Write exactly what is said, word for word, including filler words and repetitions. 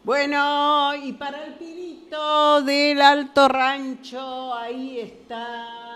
Bueno, y para el pibito del Alto Rancho, ahí está